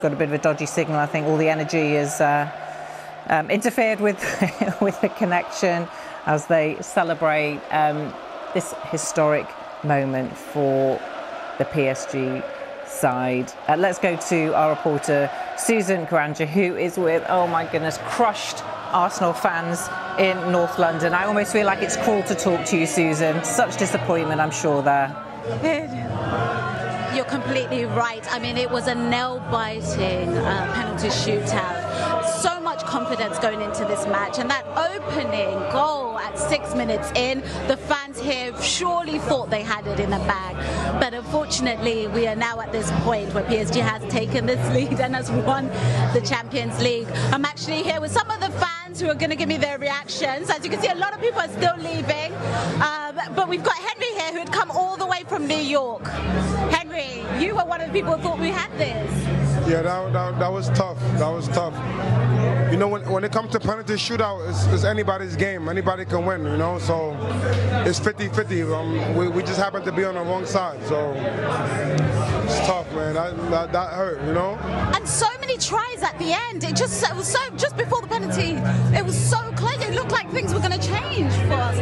Got a bit of a dodgy signal. I think all the energy is interfered with with the connection as they celebrate this historic moment for the PSG side. Let's go to our reporter Susan Granger, who is with, oh my goodness, crushed Arsenal fans in North London. I almost feel like it's cruel to talk to you, Susan. Such disappointment, I'm sure, there. You're completely right. I mean, it was a nail-biting penalty shootout. So much confidence going into this match, and that opening goal at 6 minutes in, the fans here surely thought they had it in the bag. But unfortunately, we are now at this point where PSG has taken this lead and has won the Champions League. I'm actually here with some of the fans who are going to give me their reactions. As you can see, a lot of people are still leaving. But we've got Henry here, who had come all the way from New York. Henry, you were one of the people who thought we had this. Yeah, that was tough. That was tough. You know, when it comes to penalty shootout, it's anybody's game. Anybody can win, you know, so it's 50-50. We just happen to be on the wrong side, so it's tough, man. That hurt, you know. And so many tries at the end. It was just before the penalty, it was so close. It looked like things were going to change for us.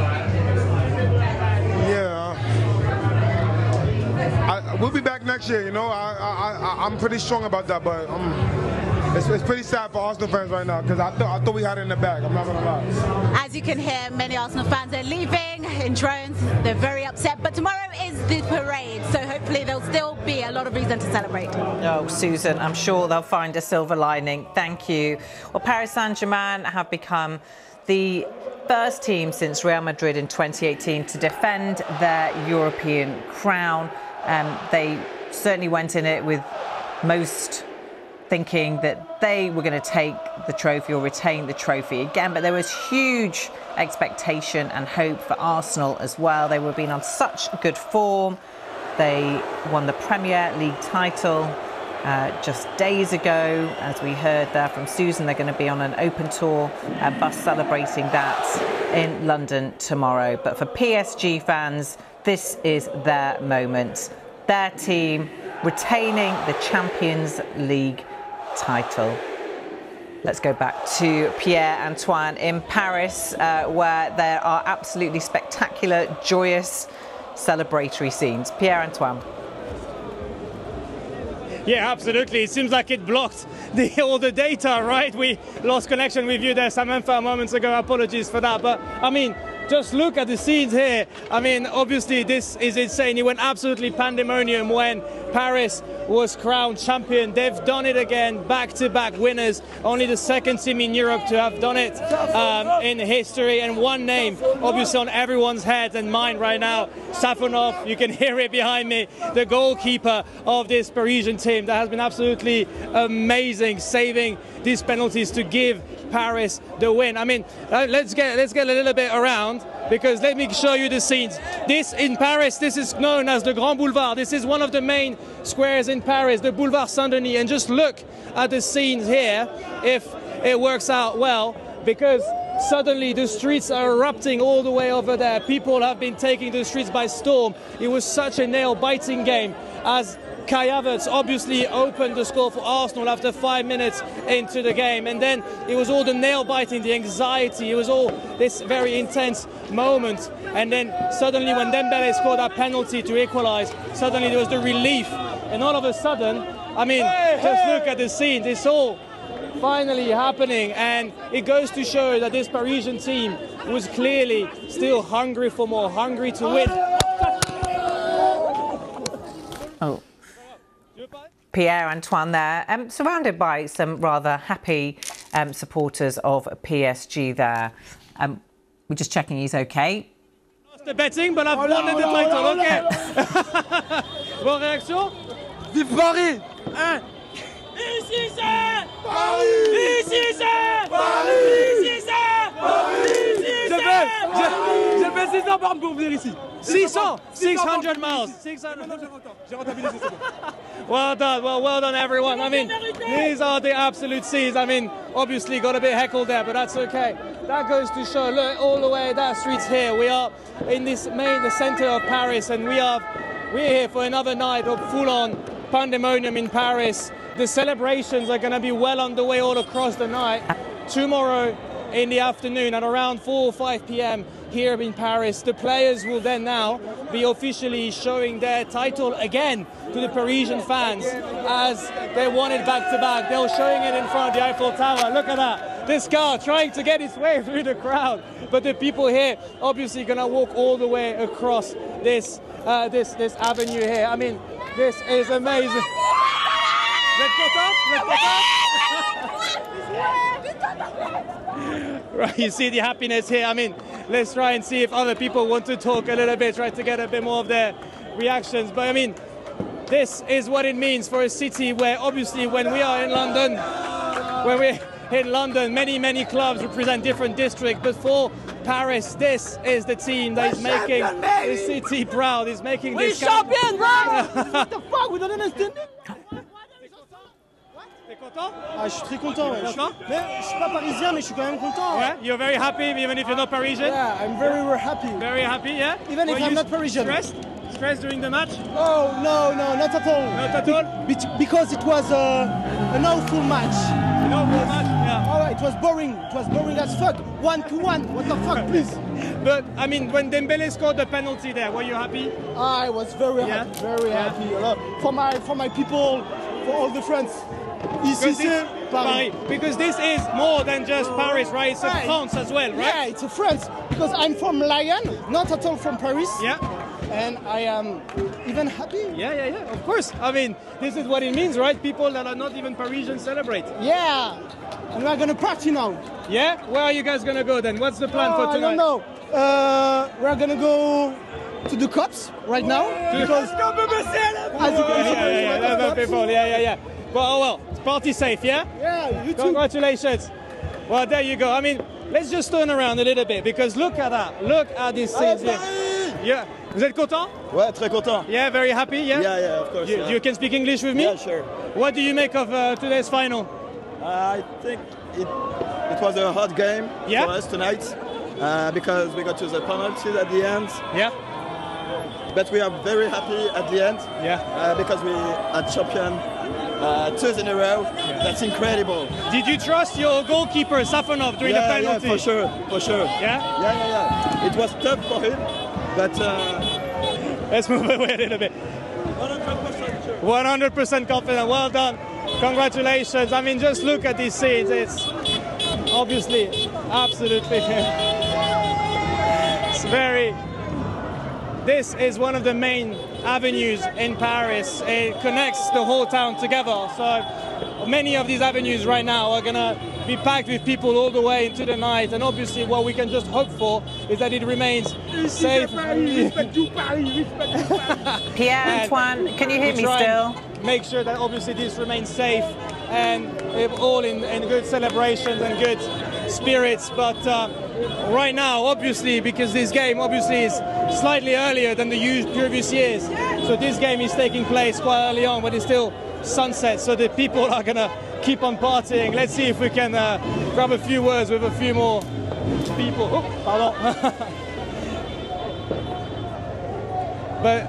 Yeah. We'll be back next year, you know. I'm pretty strong about that, but it's pretty sad for Arsenal fans right now because I thought we had it in the bag. I'm not gonna lie. As you can hear, many Arsenal fans are leaving in drones. They're very upset. But tomorrow is the parade, so hopefully there'll still be a lot of reason to celebrate. Oh, Susan, I'm sure they'll find a silver lining. Thank you. Well, Paris Saint-Germain have become the first team since Real Madrid in 2018 to defend their European crown. They certainly went in it with most thinking that they were going to take the trophy or retain the trophy again, but there was huge expectation and hope for Arsenal as well. They were being on such good form. They won the Premier League title just days ago. As we heard there from Susan, they're going to be on an open tour bus celebrating that in London tomorrow. But for PSG fans, this is their moment. Their team retaining the Champions League title. Let's go back to Pierre-Antoine in Paris, where there are absolutely spectacular, joyous, celebratory scenes. Pierre-Antoine. Yeah, absolutely. It seems like it blocked all the data, right? We lost connection with you there, Samantha, moments ago. Apologies for that. But, I mean, just look at the scenes here. I mean, obviously, this is insane. It went absolutely pandemonium when Paris was crowned champion. They've done it again, back-to-back winners. Only the second team in Europe to have done it in history. And one name, obviously, on everyone's head and mind right now, Safonov. You can hear it behind me, the goalkeeper of this Parisian team that has been absolutely amazing, saving these penalties to give Paris the win. I mean, let's get a little bit around, because let me show you the scenes. This in Paris, this is known as the Grand Boulevard. This is one of the main squares in Paris, the Boulevard Saint-Denis, and just look at the scenes here if it works out well, because suddenly the streets are erupting all the way over there. People have been taking the streets by storm. It was such a nail-biting game as Kai Havertz obviously opened the score for Arsenal after 5 minutes into the game, and then it was all the nail-biting, the anxiety, it was all this very intense moment, and then suddenly when Dembele scored that penalty to equalise, suddenly there was the relief, and all of a sudden, I mean, just look at the scenes, it's all finally happening, and it goes to show that this Parisian team was clearly still hungry for more, hungry to win. Oh. Pierre-Antoine there, surrounded by some rather happy supporters of PSG there. We're just checking he's okay. Lost the betting, but I've won the title, okay. Bonne réaction? Vive Paris! Ici c'est Paris! Ici c'est Paris! Ici c'est Paris! J'ai fait 600 bornes pour venir ici. 600 miles. 600. J'ai rentabilisé, c'est bon. Well done, everyone. I mean, these are the absolute C's. I mean, obviously got a bit heckled there, but that's okay. That goes to show, look, all the way that streets here. We are in the center of Paris, and we're here for another night of full-on pandemonium in Paris. The celebrations are going to be well underway all across the night. Tomorrow in the afternoon at around 4 or 5 p.m. here in Paris, the players will then now be officially showing their title again to the Parisian fans as they won it back-to-back. They're showing it in front of the Eiffel Tower. Look at that. This car trying to get its way through the crowd. But the people here obviously going to walk all the way across this avenue here. I mean, this is amazing. Right, you see the happiness here. I mean, let's try and see if other people want to talk a little bit, try to get a bit more of their reactions. But I mean, this is what it means for a city where obviously when we are in London, many clubs represent different districts, but for Paris, this is the team that is making the city proud, is making this champion, bro! What the fuck, we don't understand it. Ah, je suis très content. Ouais. Mais je suis pas parisien, mais je suis quand même content. Yeah, you're very happy, even if you're not Parisian. Yeah, I'm very happy. Very happy, yeah. Even if I'm not Parisian. Stressed during the match? Oh no, not at all. Not at all. Because it was an awful match. An awful match, yeah. Oh, it was boring. It was boring as fuck. 1-1. What the fuck, please? But I mean, when Dembélé scored the penalty there, were you happy? I was very happy. Very happy. For my people, for all the friends. Ici, Paris. Because this is more than just Paris, right? It's right. France as well, right? Yeah, it's a France. Because I'm from Lyon, not at all from Paris. Yeah. And I am even happy. Yeah, of course. I mean, this is what it means, right? People that are not even Parisian celebrate. Yeah. And we're going to party now. Yeah? Where are you guys going to go then? What's the plan for tonight? I don't know. We're going to go to the cops right now. Because as you can see, yeah. Well, party safe, yeah? Yeah, you too. Congratulations. Well, there you go. I mean, let's just turn around a little bit because look at that. Look at this scene here. Yeah. Vous êtes content? Ouais, très content. Yeah, very happy, yeah? Yeah, of course. You can speak English with me? Yeah, sure. What do you make of today's final? I think it was a hard game for us tonight because we got to the penalties at the end. Yeah. But we are very happy at the end. Yeah. Because we are champion 2 in a row. Yeah. That's incredible. Did you trust your goalkeeper Safonov during the penalty? Yeah, for sure. Yeah? Yeah. It was tough for him, but let's move away a little bit. 100% sure. 100% confident. Well done. Congratulations. I mean, just look at these scenes. It's obviously absolutely. It's very. This is one of the main avenues in Paris. It connects the whole town together. So many of these avenues right now are going to be packed with people all the way into the night. And obviously what we can just hope for is that it remains safe. Pierre-Antoine, can you hear me still? Make sure that obviously this remains safe and all in good celebrations and good spirits. But right now, obviously, because this game obviously is slightly earlier than the previous years, so this game is taking place quite early on, but it's still sunset, so the people are gonna keep on partying. Let's see if we can grab a few words with a few more people. Oh, pardon. But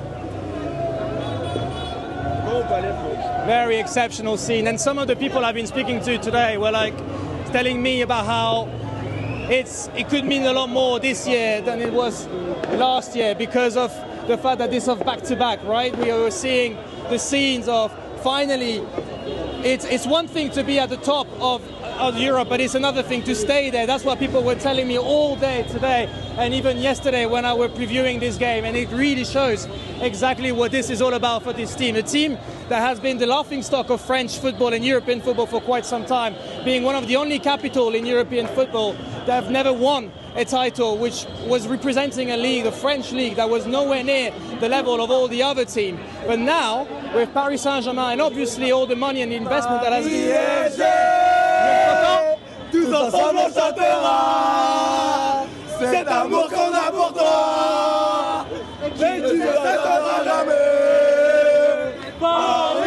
very exceptional scene, and some of the people I've been speaking to today were like telling me about how it could mean a lot more this year than it was last year because of the fact that this is back-to-back, right? We are seeing the scenes of finally, it's one thing to be at the top of Europe, but it's another thing to stay there. That's what people were telling me all day today and even yesterday when I was previewing this game, and it really shows exactly what this is all about for this team. A team that has been the laughingstock of French football and European football for quite some time, being one of the only capitals in European football that have never won a title, which was representing a league, the French league, that was nowhere near the level of all the other teams. But now, with Paris Saint-Germain and obviously all the money and the investment that has been... Tous ensemble on chantera cet amour qu'on a pour toi et tu ne t'attendras jamais. Paris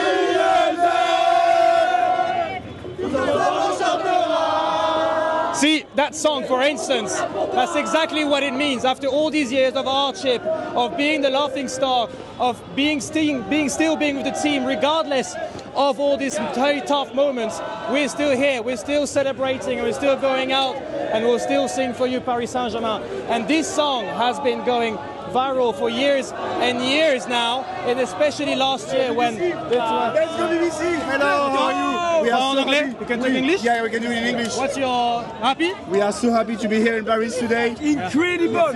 tous ensemble on chantera. See, that song, for instance, that's exactly what it means. After all these years of hardship, of being the laughingstock, of being still being with the team, regardless of all these very tough moments, we're still here, we're still celebrating, and we're still going out, and we'll still sing for you, Paris Saint-Germain. And this song has been going viral for years and years now, and especially last year when... Let's go BBC! Hello, how are you? We are so happy. You can talk English? Yeah, we can do it in English. What's your... Happy? We are so happy to be here in Paris today. Incredible!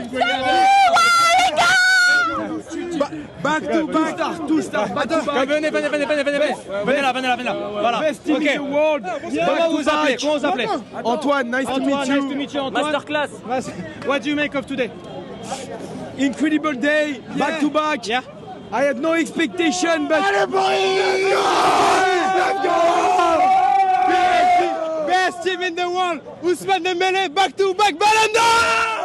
Back to back, two stars, back to back. Venez là. Voilà. Best team in the world. Comment vous appelez? Comment vous appelez? Antoine, nice to meet you. Nice to meet you, Antoine. Masterclass. What do you make of today? Incredible day, back to back. Yeah. I had no expectation, but... Let's go! Best team in the world. Ousmane Dembélé, back to back, Ballon d'Or!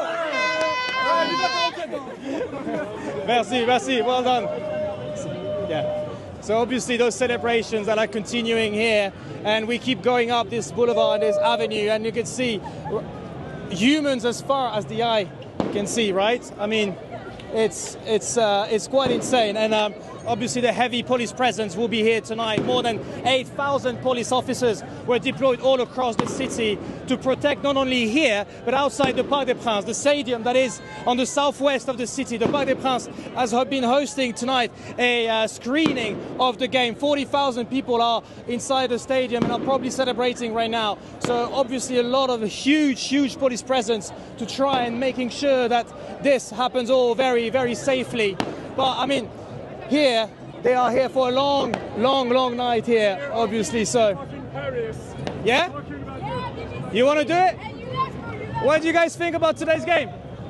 Merci, well done. Yeah. So obviously those celebrations that are continuing here, and we keep going up this boulevard, this avenue, and you can see humans as far as the eye can see, right? I mean, it's quite insane, and obviously the heavy police presence will be here tonight. More than 8,000 police officers were deployed all across the city to protect not only here, but outside the Parc des Princes, the stadium that is on the southwest of the city. The Parc des Princes has been hosting tonight a screening of the game. 40,000 people are inside the stadium and are probably celebrating right now. So obviously a lot of huge police presence to try and making sure that this happens all very, very safely. But I mean, here, they are here for a long night here, obviously, so. Yeah? You want to do it? What do you guys think about today's game?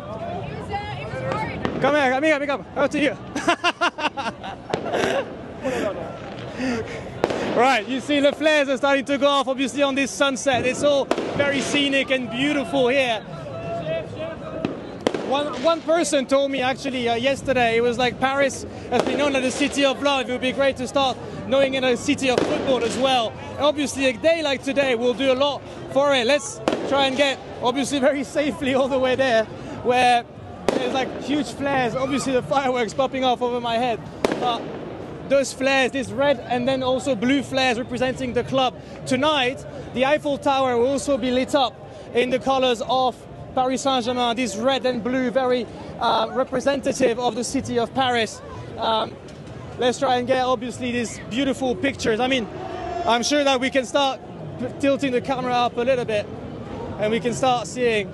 Come here, come. Over to you. Right, you see the flares are starting to go off, obviously, on this sunset. It's all very scenic and beautiful here. One person told me actually yesterday, it was like Paris has been known as the city of love. It would be great to start knowing it as a city of football as well. And obviously a day like today will do a lot for it. Let's try and get obviously very safely all the way there, where there's like huge flares, obviously the fireworks popping off over my head. But those flares, this red and then also blue flares representing the club. Tonight, the Eiffel Tower will also be lit up in the colors of Paris Saint-Germain, this red and blue, very representative of the city of Paris. Let's try and get obviously these beautiful pictures. I mean, I'm sure that we can start tilting the camera up a little bit and we can start seeing.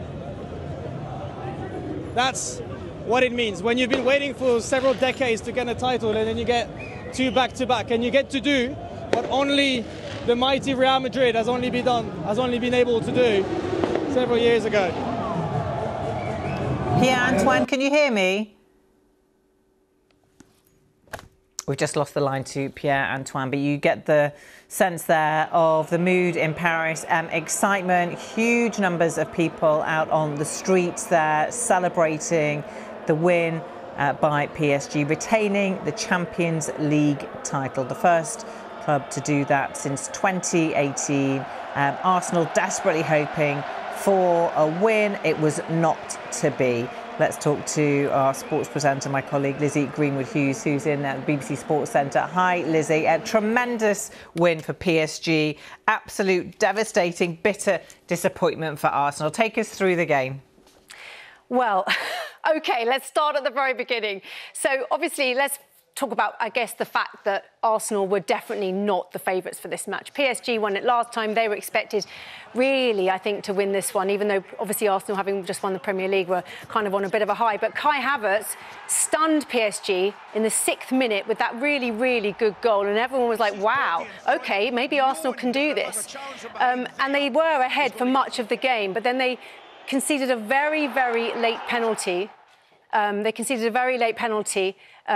That's what it means when you've been waiting for several decades to get a title and then you get two back-to-back and you get to do what only the mighty Real Madrid has only been able to do several years ago. Pierre-Antoine, can you hear me? We've just lost the line to Pierre-Antoine, but you get the sense there of the mood in Paris. Excitement, huge numbers of people out on the streets there celebrating the win by PSG, retaining the Champions League title, the first club to do that since 2018. Arsenal desperately hoping for a win. It was not to be. Let's talk to our sports presenter, my colleague Lizzie Greenwood-Hughes, who's in the BBC Sports Centre. Hi, Lizzie. A tremendous win for PSG. Absolute devastating, bitter disappointment for Arsenal. Take us through the game. Well, OK, let's start at the very beginning. So, obviously, let's talk about, I guess, the fact that Arsenal were definitely not the favourites for this match. PSG won it last time. They were expected, really, I think, to win this one, even though, obviously, Arsenal, having just won the Premier League, were kind of on a bit of a high. But Kai Havertz stunned PSG in the 6th minute with that really, really good goal. And everyone was like, wow, OK, maybe Arsenal can do this. And they were ahead for much of the game, but then they conceded a very, very late penalty. They conceded a very late penalty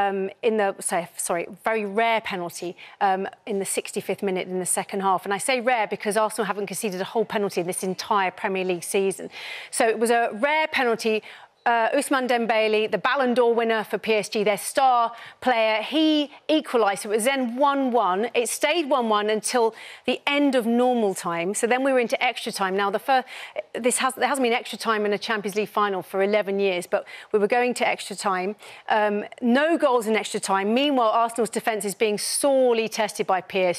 very rare penalty in the 65th minute in the second half. And I say rare because Arsenal haven't conceded a whole penalty in this entire Premier League season. So it was a rare penalty Ousmane Dembele, the Ballon d'Or winner for PSG, their star player, he equalised. It was then 1-1. It stayed 1-1 until the end of normal time. So then we were into extra time. Now, there hasn't been extra time in a Champions League final for 11 years, but we were going to extra time. No goals in extra time. Meanwhile, Arsenal's defence is being sorely tested by PSG.